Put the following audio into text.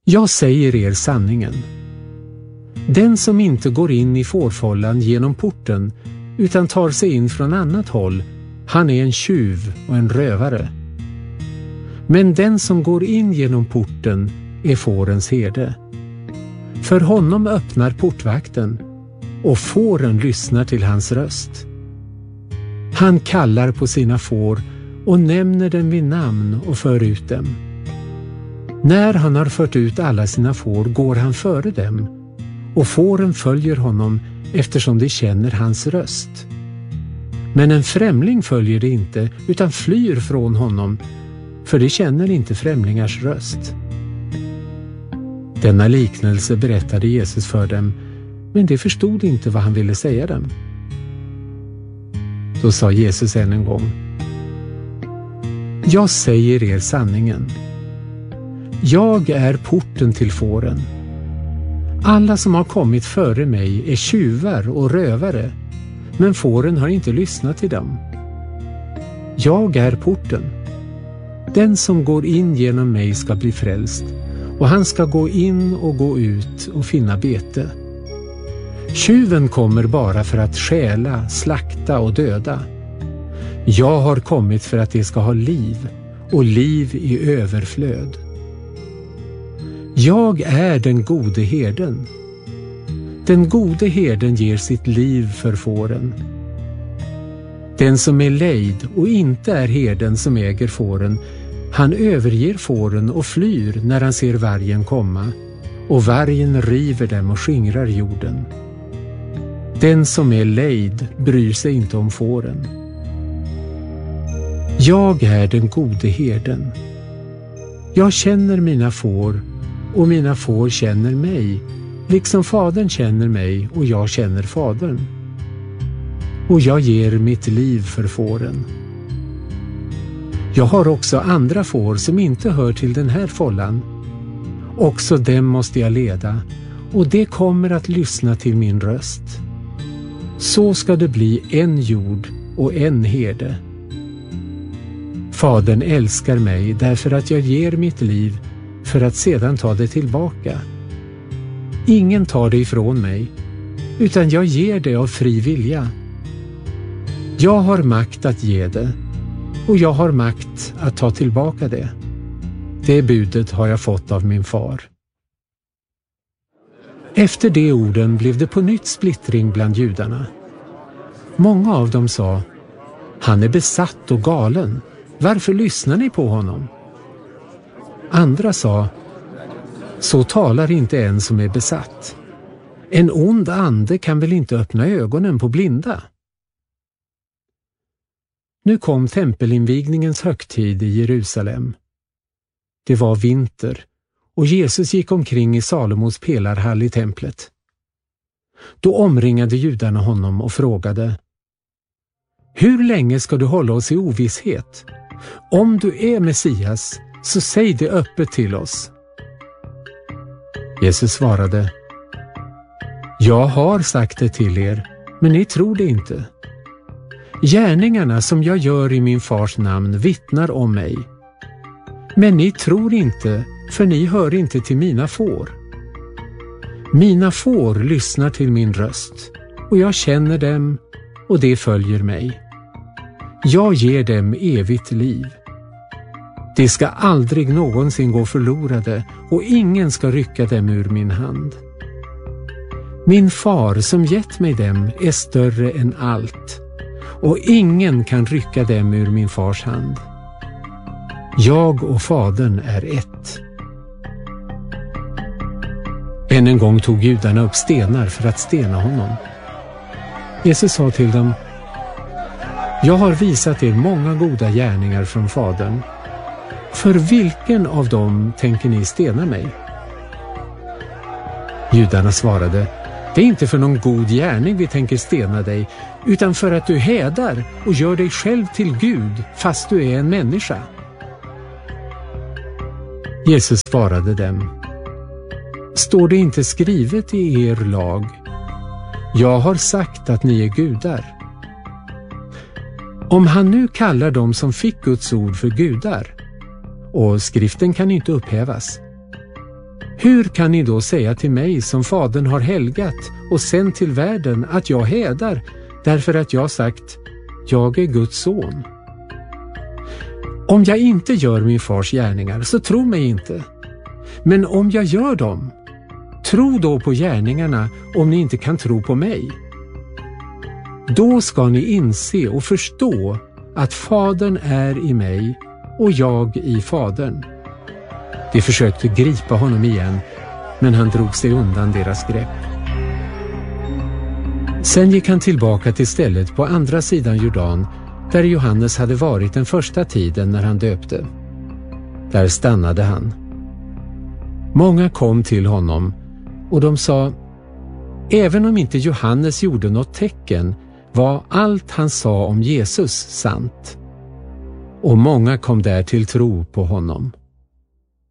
Jag säger er sanningen. Den som inte går in i fårfållan genom porten utan tar sig in från annat håll, han är en tjuv och en rövare. Men den som går in genom porten är fårens herde. För honom öppnar portvakten och fåren lyssnar till hans röst. Han kallar på sina får och nämner dem vid namn och för ut dem. När han har fört ut alla sina får går han före dem, och fåren följer honom eftersom de känner hans röst. Men en främling följer det inte utan flyr från honom, för de känner inte främlingars röst. Denna liknelse berättade Jesus för dem, men de förstod inte vad han ville säga dem. Då sa Jesus än en gång: Jag säger er sanningen. Jag är porten till fåren. Alla som har kommit före mig är tjuvar och rövare, men fåren har inte lyssnat till dem. Jag är porten. Den som går in genom mig ska bli frälst, och han ska gå in och gå ut och finna bete. Tjuven kommer bara för att stjäla, slakta och döda. Jag har kommit för att de ska ha liv, och liv i överflöd. Jag är den gode herden. Den gode herden ger sitt liv för fåren. Den som är lejd och inte är herden som äger fåren, han överger fåren och flyr när han ser vargen komma, och vargen river dem och skingrar jorden. Den som är lejd bryr sig inte om fåren. Jag är den gode herden. Jag känner mina får, och mina får känner mig, liksom fadern känner mig och jag känner fadern. Och jag ger mitt liv för fåren. Jag har också andra får som inte hör till den här fållan. Också dem måste jag leda, och det kommer att lyssna till min röst. Så ska det bli en jord och en herde. Fadern älskar mig därför att jag ger mitt liv för att sedan ta det tillbaka. Ingen tar det ifrån mig, utan jag ger det av fri vilja. Jag har makt att ge det, och jag har makt att ta tillbaka det. Det budet har jag fått av min far. Efter de orden blev det på nytt splittring bland judarna. Många av dem sa: Han är besatt och galen. Varför lyssnar ni på honom? Andra sa: Så talar inte en som är besatt. En ond ande kan väl inte öppna ögonen på blinda? Nu kom tempelinvigningens högtid i Jerusalem. Det var vinter, och Jesus gick omkring i Salomos pelarhall i templet. Då omringade judarna honom och frågade: Hur länge ska du hålla oss i ovisshet? Om du är Messias, så säg det öppet till oss. Jesus svarade: Jag har sagt det till er, men ni tror det inte. Gärningarna som jag gör i min fars namn vittnar om mig. Men ni tror inte, för ni hör inte till mina får. Mina får lyssnar till min röst, och jag känner dem, och de följer mig. Jag ger dem evigt liv. De ska aldrig någonsin gå förlorade, och ingen ska rycka dem ur min hand. Min far som gett mig dem är större än allt, och ingen kan rycka dem ur min fars hand. Jag och fadern är ett. Än en gång tog judarna upp stenar för att stena honom. Jesus sa till dem: Jag har visat er många goda gärningar från fadern. För vilken av dem tänker ni stena mig? Judarna svarade: Det är inte för någon god gärning vi tänker stena dig, utan för att du hädar och gör dig själv till Gud fast du är en människa. Jesus svarade dem: Står det inte skrivet i er lag: Jag har sagt att ni är gudar? Om han nu kallar dem som fick Guds ord för gudar, och skriften kan inte upphävas, Hur kan ni då säga till mig som Fadern har helgat och sänt till världen att jag hädar därför att jag sagt, jag är Guds son? Om jag inte gör min fars gärningar så tro mig inte. Men om jag gör dem, tro då på gärningarna om ni inte kan tro på mig. Då ska ni inse och förstå att Fadern är i mig och jag i Fadern. De försökte gripa honom igen, men han drog sig undan deras grepp. Sen gick han tillbaka till stället på andra sidan Jordan, där Johannes hade varit den första tiden när han döpte. Där stannade han. Många kom till honom och de sa, även om inte Johannes gjorde något tecken var allt han sa om Jesus sant. Och många kom där till tro på honom.